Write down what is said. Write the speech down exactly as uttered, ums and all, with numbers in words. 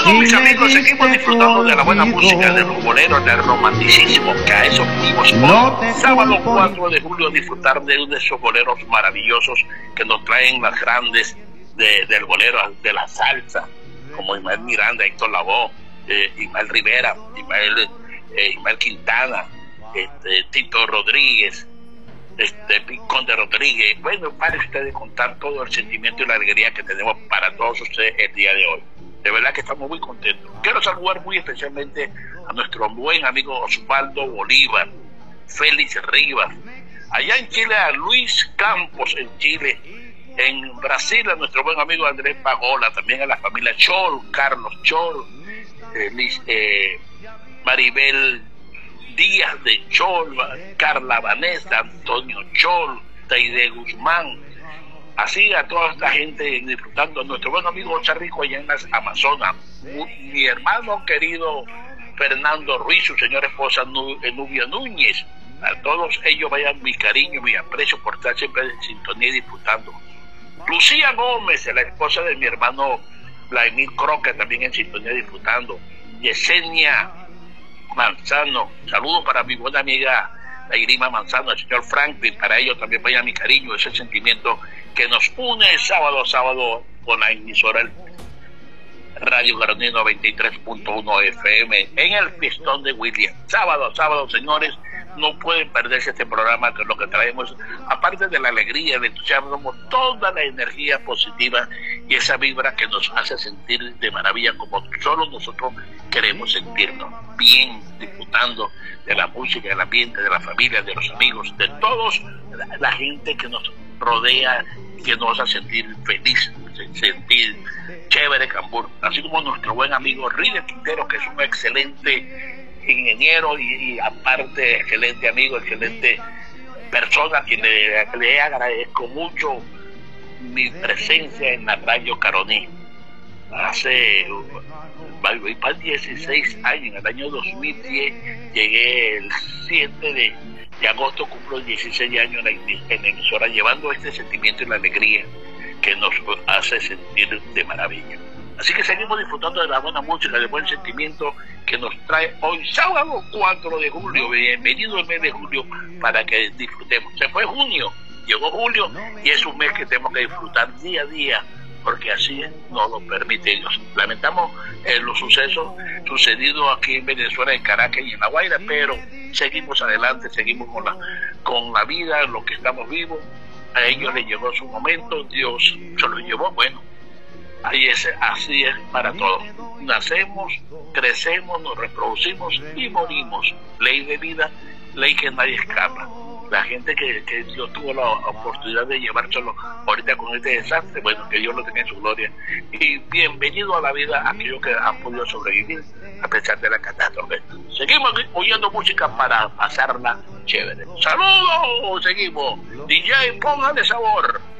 Bueno, mis amigos, seguimos disfrutando de la buena música, de los boleros, del romanticismo, que a eso venimos hoy, sábado cuatro de julio, a disfrutar de uno de esos boleros maravillosos que nos traen las grandes de, del bolero, de la salsa, como Ismael Miranda, Héctor Lavoe, eh, Ismael Rivera, Ismael, eh, Ismael Quintana, este, Tito Rodríguez, este Conde Rodríguez. Bueno, para ustedes contar todo el sentimiento y la alegría que tenemos para todos ustedes el día de hoy. De verdad que estamos muy contentos. Quiero saludar muy especialmente a nuestro buen amigo Osvaldo Bolívar, Félix Rivas, allá en Chile a Luis Campos en Chile, en Brasil a nuestro buen amigo Andrés Pagola, también a la familia Chol, Carlos Chol, eh, Liz, eh, Maribel Díaz de Chol, Carla Vanessa, Antonio Chol, Taide Guzmán, así a toda esta gente disfrutando, a nuestro buen amigo Charrico allá en las Amazonas, mi hermano querido Fernando Ruiz, su señora esposa Nubia Núñez, a todos ellos vayan mi cariño, mi aprecio por estar siempre en sintonía y disfrutando. Lucía Gómez, la esposa de mi hermano Vladimir Croca, también en sintonía disfrutando. Yesenia Manzano, saludos para mi buena amiga la Irima Manzano, el señor Franklin, para ellos también vaya mi cariño, ese sentimiento que nos une sábado a sábado con la emisora Radio Guaraní noventa y tres punto uno F M en el Pistón de William. Sábado a sábado, señores, no pueden perderse este programa, que es lo que traemos, aparte de la alegría, el entusiasmo, toda la energía positiva y esa vibra que nos hace sentir de maravilla como solo nosotros queremos sentirnos bien, disfrutando de la música, del ambiente, de la familia, de los amigos, de todos, la, la gente que nos rodea y que nos hace sentir feliz, sentir chévere Cambur, así como nuestro buen amigo Ríder Quintero, que es un excelente ingeniero y, y aparte excelente amigo, excelente persona, a quien le, le agradezco mucho mi presencia en la Radio Caroní. Hace para dieciséis años, en el año dos mil diez, llegué el siete de, de agosto, cumplo dieciséis años en la, en la emisora, llevando este sentimiento y la alegría que nos hace sentir de maravilla. Así que seguimos disfrutando de la buena música, del buen sentimiento que nos trae hoy, sábado cuatro de julio. Bienvenido el mes de julio para que disfrutemos. Se fue junio, llegó julio y es un mes que tenemos que disfrutar día a día, porque así nos lo permite Dios. Lamentamos eh, los sucesos sucedidos aquí en Venezuela, en Caracas y en La Guaira, pero seguimos adelante, seguimos con la, con la vida, lo que estamos vivos. A ellos les llegó su momento, Dios se los llevó, bueno. Ahí es, así es para todos. Nacemos, crecemos, nos reproducimos y morimos. Ley de vida, ley que nadie escapa. La gente que, que Dios tuvo la oportunidad de llevárselo ahorita con este desastre, bueno, que Dios lo tenga en su gloria. Y bienvenido a la vida a aquellos que han podido sobrevivir a pesar de la catástrofe. Seguimos oyendo música para pasarla chévere. ¡Saludos! Seguimos. D J, póngale sabor.